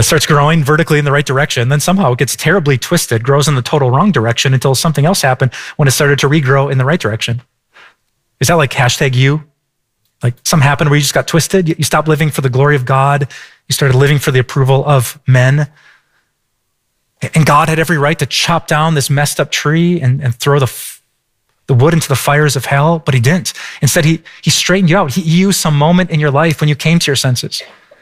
starts growing vertically in the right direction, then somehow it gets terribly twisted, grows in the total wrong direction until something else happened when it started to regrow in the right direction. Is that like #you? Like something happened where you just got twisted? You stopped living for the glory of God. You started living for the approval of men. And God had every right to chop down this messed up tree and throw the wood into the fires of hell, but he didn't. Instead, he straightened you out. He used some moment in your life when you came to your senses.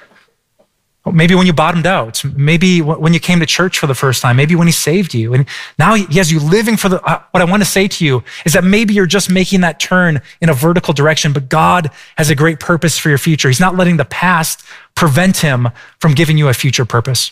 Maybe when you bottomed out, maybe when you came to church for the first time, maybe when he saved you. And now he has you living for what I want to say to you is that maybe you're just making that turn in a vertical direction, but God has a great purpose for your future. He's not letting the past prevent him from giving you a future purpose.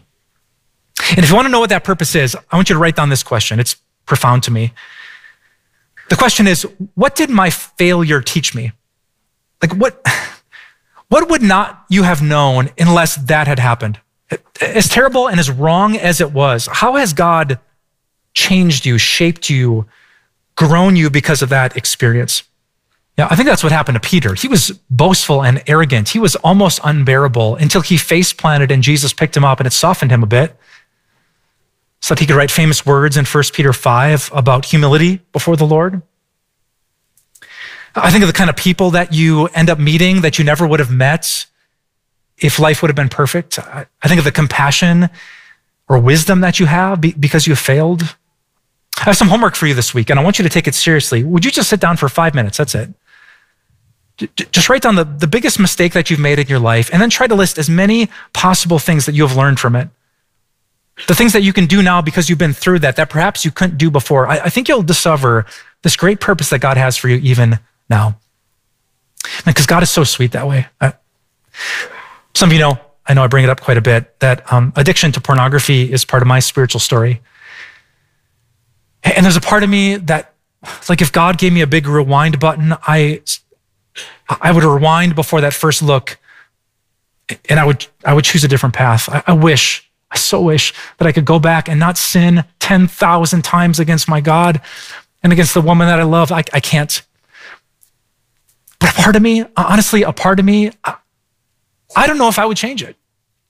And if you want to know what that purpose is, I want you to write down this question. It's profound to me. The question is, what did my failure teach me? Like what would not you have known unless that had happened? As terrible and as wrong as it was, how has God changed you, shaped you, grown you because of that experience? Yeah, I think that's what happened to Peter. He was boastful and arrogant. He was almost unbearable until he face planted and Jesus picked him up and it softened him a bit so that he could write famous words in 1 Peter 5 about humility before the Lord. I think of the kind of people that you end up meeting that you never would have met if life would have been perfect. I think of the compassion or wisdom that you have because you failed. I have some homework for you this week, and I want you to take it seriously. Would you just sit down for 5 minutes? That's it. Just write down the biggest mistake that you've made in your life, and then try to list as many possible things that you have learned from it. The things that you can do now because you've been through that perhaps you couldn't do before. I think you'll discover this great purpose that God has for you even now. Because God is so sweet that way. Some of you know, I know I bring it up quite a bit, that addiction to pornography is part of my spiritual story. And there's a part of me that, like if God gave me a big rewind button, I would rewind before that first look and I would choose a different path. I so wish that I could go back and not sin 10,000 times against my God and against the woman that I love. I can't. But a part of me, honestly, I don't know if I would change it.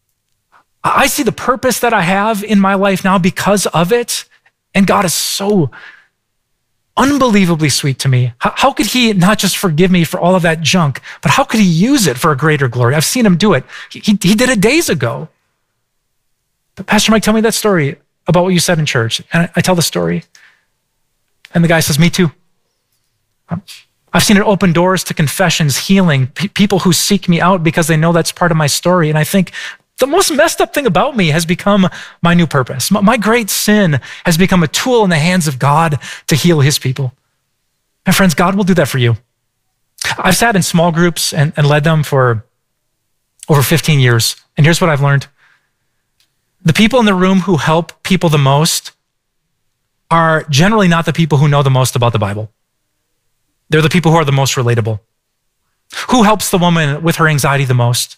I see the purpose that I have in my life now because of it, and God is so unbelievably sweet to me. How could he not just forgive me for all of that junk, but how could he use it for a greater glory? I've seen him do it. He did it days ago. But Pastor Mike, tell me that story about what you said in church. And I tell the story. And the guy says, me too. I've seen it open doors to confessions, healing, people who seek me out because they know that's part of my story. And I think the most messed up thing about me has become my new purpose. My great sin has become a tool in the hands of God to heal his people. And friends, God will do that for you. I've sat in small groups and led them for over 15 years. And here's what I've learned. The people in the room who help people the most are generally not the people who know the most about the Bible. They're the people who are the most relatable. Who helps the woman with her anxiety the most?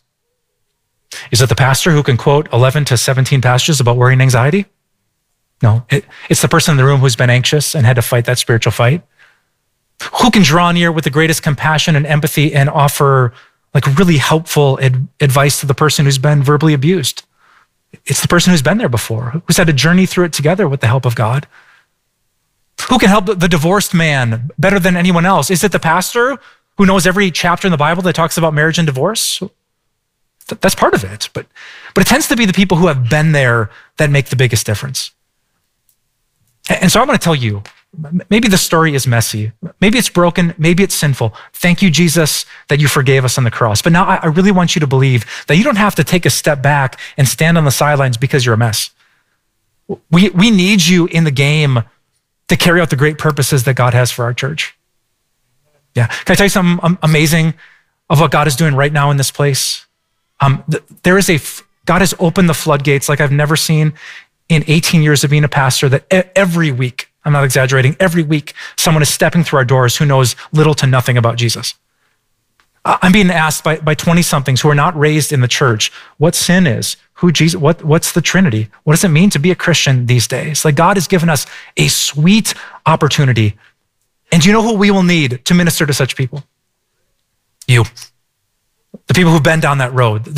Is it the pastor who can quote 11 to 17 passages about worry and anxiety? No, it's the person in the room who's been anxious and had to fight that spiritual fight. Who can draw near with the greatest compassion and empathy and offer like really helpful advice to the person who's been verbally abused? It's the person who's been there before, who's had to journey through it together with the help of God. Who can help the divorced man better than anyone else? Is it the pastor who knows every chapter in the Bible that talks about marriage and divorce? That's part of it, but it tends to be the people who have been there that make the biggest difference. And so I'm going to tell you, maybe the story is messy. Maybe it's broken. Maybe it's sinful. Thank you, Jesus, that you forgave us on the cross. But now I really want you to believe that you don't have to take a step back and stand on the sidelines because you're a mess. We need you in the game to carry out the great purposes that God has for our church. Yeah. Can I tell you something amazing of what God is doing right now in this place? God has opened the floodgates like I've never seen in 18 years of being a pastor, that every week, I'm not exaggerating, every week, someone is stepping through our doors who knows little to nothing about Jesus. I'm being asked by 20-somethings who are not raised in the church what sin is, who Jesus, what's the Trinity? What does it mean to be a Christian these days? Like God has given us a sweet opportunity. And do you know who we will need to minister to such people? You. The people who've been down that road.